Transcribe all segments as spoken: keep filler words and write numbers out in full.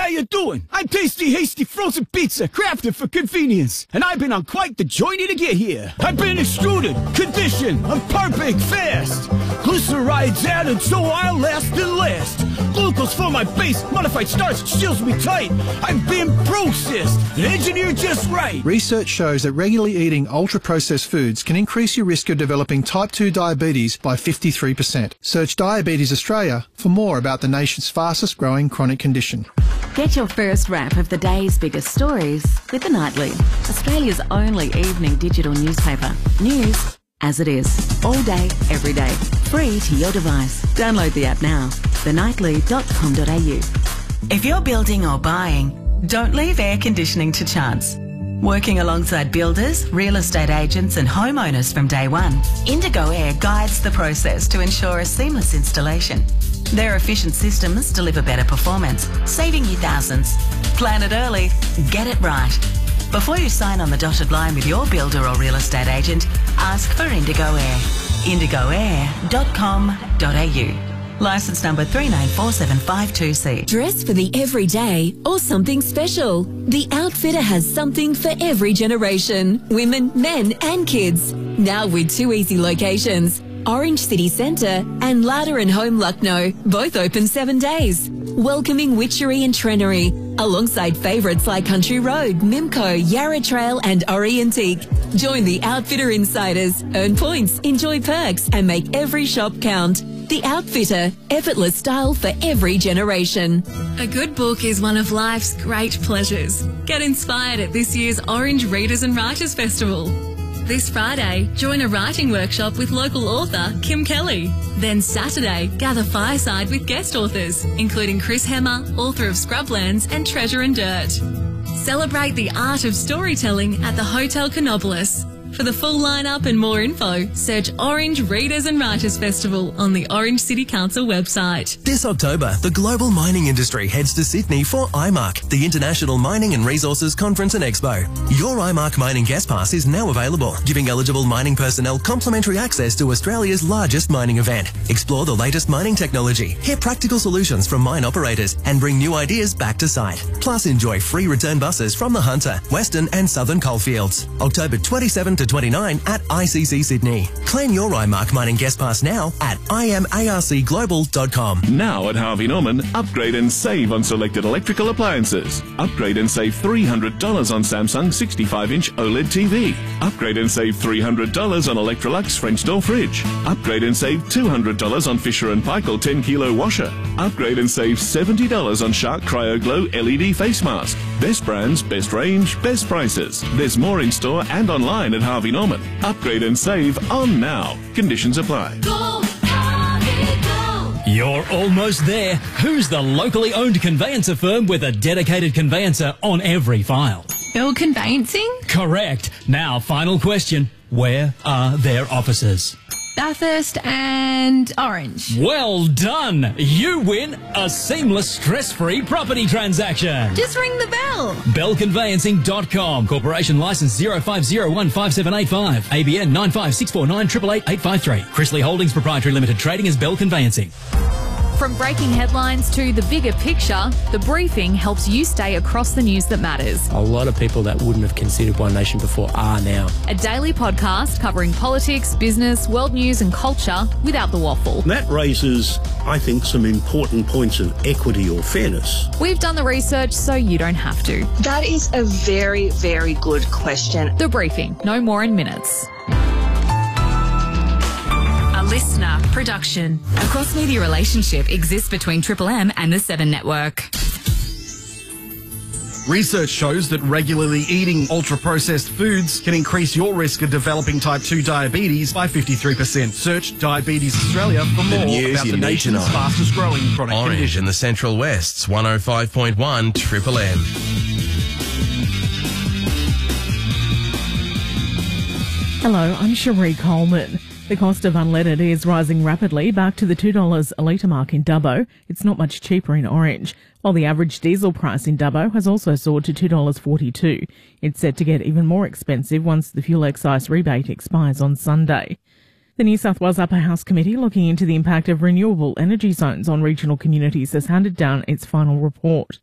how you doing? I'm Tasty Hasty Frozen Pizza, crafted for convenience, and I've been on quite the journey to get here. I've been extruded, conditioned, I'm perfect fast. Glycerides added so I'll last and last. Glucose for my base, modified starch seals me tight. I've been processed and engineered just right. Research shows that regularly eating ultra-processed foods can increase your risk of developing type two diabetes by fifty-three percent. Search Diabetes Australia for more about the nation's fastest growing chronic condition. Get your first wrap of the day's biggest stories with The Nightly, Australia's only evening digital newspaper. News as it is, all day, every day, free to your device. Download the app now, the nightly dot com dot a u. If you're building or buying, don't leave air conditioning to chance. Working alongside builders, real estate agents and homeowners from day one, Indigo Air guides the process to ensure a seamless installation. Their efficient systems deliver better performance, saving you thousands. Plan it early, get it right. Before you sign on the dotted line with your builder or real estate agent, ask for Indigo Air. indigo air dot com dot a u. Licence number three nine four seven five two C. Dress for the everyday or something special. The Outfitter has something for every generation. Women, men and kids. Now with two easy locations. Orange City Centre and Ladder and Home Lucknow, both open seven days. Welcoming Witchery and Trenery, alongside favourites like Country Road, Mimco, Yarra Trail and Orientique. Join the Outfitter Insiders, earn points, enjoy perks and make every shop count. The Outfitter, effortless style for every generation. A good book is one of life's great pleasures. Get inspired at this year's Orange Readers and Writers Festival. This Friday, join a writing workshop with local author Kim Kelly. Then Saturday, gather fireside with guest authors, including Chris Hemmer, author of Scrublands and Treasure and Dirt. Celebrate the art of storytelling at the Hotel Canopolis. For the full lineup and more info, search Orange Readers and Writers Festival on the Orange City Council website. This October, the global mining industry heads to Sydney for I M A R C, the International Mining and Resources Conference and Expo. Your I M A R C Mining Guest Pass is now available, giving eligible mining personnel complimentary access to Australia's largest mining event. Explore the latest mining technology, hear practical solutions from mine operators, and bring new ideas back to site. Plus, enjoy free return buses from the Hunter, Western and Southern coalfields. October twenty-seventh to twenty-ninth at I C C Sydney. Claim your I M A R C Mining Guest Pass now at i m a r c global dot com. Now at Harvey Norman, upgrade and save on selected electrical appliances. Upgrade and save three hundred dollars on Samsung sixty-five inch OLED T V. Upgrade and save three hundred dollars on Electrolux French door fridge. Upgrade and save two hundred dollars on Fisher and Paykel ten kilo washer. Upgrade and save seventy dollars on Shark Cryo Glow L E D face mask. Best brands, best range, best prices. There's more in store and online at Harvey Norman. Upgrade and save on now. Conditions apply. Go, Harvey, go. You're almost there. Who's the locally owned conveyancer firm with a dedicated conveyancer on every file? Bill Conveyancing? Correct. Now, final question. Where are their offices? Bathurst and Orange. Well done! You win a seamless, stress-free property transaction. Just ring the bell. bell conveyancing dot com. Corporation licence zero five zero one five seven eight five. A B N nine five six four nine eight eight eight eight five three. Chrisley Holdings Proprietary Limited. Trading as Bell Conveyancing. From breaking headlines to the bigger picture, The Briefing helps you stay across the news that matters. A lot of people that wouldn't have considered One Nation before are now. A daily podcast covering politics, business, world news and culture without the waffle. That raises, I think, some important points of equity or fairness. We've done the research so you don't have to. That is a very, very good question. The Briefing, no more in minutes. Listener production. A cross-media relationship exists between Triple M and the Seven Network. Research shows that regularly eating ultra-processed foods can increase your risk of developing type two diabetes by fifty-three percent. Search Diabetes Australia for more about the nation's fastest-growing chronic Orange condition. in the Central West's one oh five point one Triple M. Hello, I'm Cherie Coleman. The cost of unleaded is rising rapidly back to the two dollars a litre mark in Dubbo. It's not much cheaper in Orange, while the average diesel price in Dubbo has also soared to two dollars forty-two. It's set to get even more expensive once the fuel excise rebate expires on Sunday. The New South Wales Upper House Committee looking into the impact of renewable energy zones on regional communities has handed down its final report.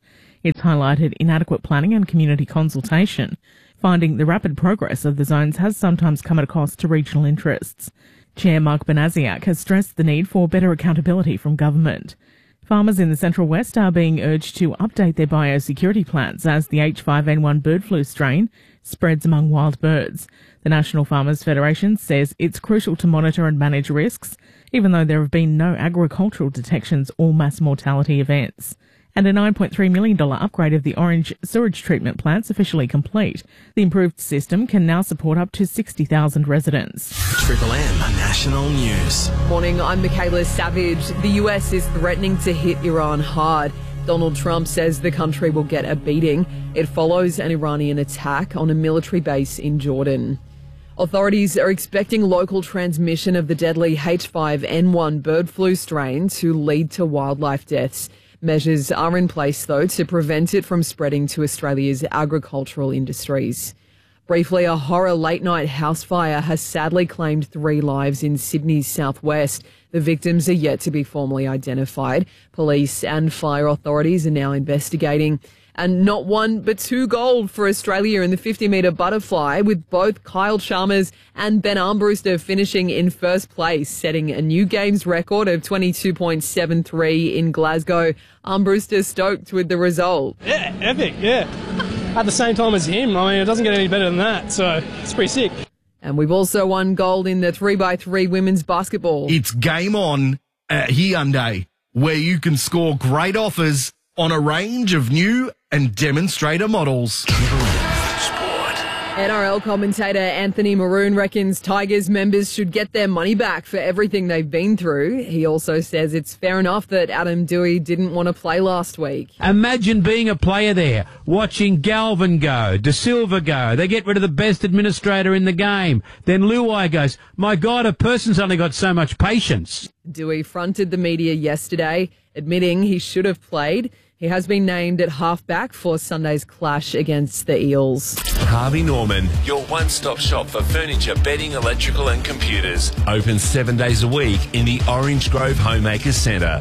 It's highlighted inadequate planning and community consultation, finding the rapid progress of the zones has sometimes come at a cost to regional interests. Chair Mark Banasiak has stressed the need for better accountability from government. Farmers in the Central West are being urged to update their biosecurity plans as the H five N one bird flu strain spreads among wild birds. The National Farmers Federation says it's crucial to monitor and manage risks, even though there have been no agricultural detections or mass mortality events. And a nine point three million dollars upgrade of the Orange sewage treatment plant's officially complete. The improved system can now support up to sixty thousand residents. Triple M National News. Morning, I'm Michaela Savage. The U S is threatening to hit Iran hard. Donald Trump says the country will get a beating. It follows an Iranian attack on a military base in Jordan. Authorities are expecting local transmission of the deadly H five N one bird flu strain to lead to wildlife deaths. Measures are in place, though, to prevent it from spreading to Australia's agricultural industries. Briefly, a horror late-night house fire has sadly claimed three lives in Sydney's southwest. The victims are yet to be formally identified. Police and fire authorities are now investigating. And not one but two gold for Australia in the fifty metre butterfly, with both Kyle Chalmers and Ben Armbruster finishing in first place, setting a new games record of twenty-two point seven three in Glasgow. Armbruster stoked with the result. Yeah, epic, yeah. At the same time as him, I mean, it doesn't get any better than that, so it's pretty sick. And we've also won gold in the three by three women's basketball. It's game on at Hyundai, where you can score great offers on a range of new and demonstrator models. N R L commentator Anthony Maroon reckons Tigers members should get their money back for everything they've been through. He also says it's fair enough that Adam Dewey didn't want to play last week. Imagine being a player there, watching Galvin go, De Silva go. They get rid of the best administrator in the game. Then Luai goes, my God, a person's only got so much patience. Dewey fronted the media yesterday, admitting he should have played. He has been named at halfback for Sunday's clash against the Eels. Harvey Norman, your one-stop shop for furniture, bedding, electrical and computers. Open seven days a week in the Orange Grove Homemakers Centre.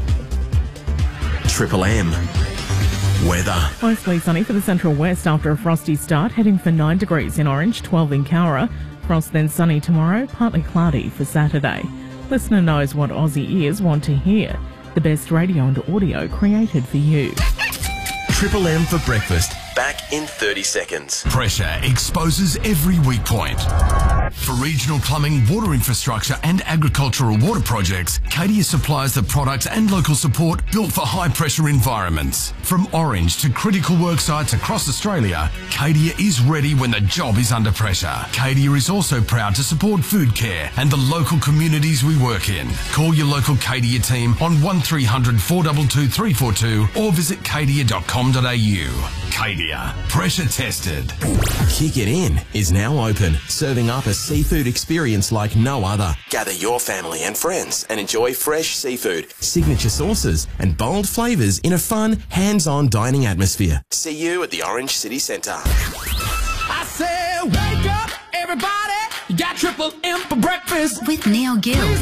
Triple M weather. Mostly sunny for the Central West after a frosty start, heading for nine degrees in Orange, twelve in Cowra. Frost then sunny tomorrow, partly cloudy for Saturday. Listener knows what Aussie ears want to hear. The best radio and audio created for you. Triple M for breakfast. Back in thirty seconds. Pressure exposes every weak point. For regional plumbing, water infrastructure and agricultural water projects, Cadia supplies the products and local support built for high-pressure environments. From Orange to critical work sites across Australia, Cadia is ready when the job is under pressure. Cadia is also proud to support food care and the local communities we work in. Call your local Cadia team on one three hundred, four two two, three four two or visit cadia dot com dot a u. Cadia, pressure tested. Kick It In is now open, serving up a seafood experience like no other. Gather your family and friends and enjoy fresh seafood, signature sauces and bold flavours in a fun, hands-on dining atmosphere. See you at the Orange City Centre. I say, wake up, everybody. You got Triple M for breakfast with Neil Gill.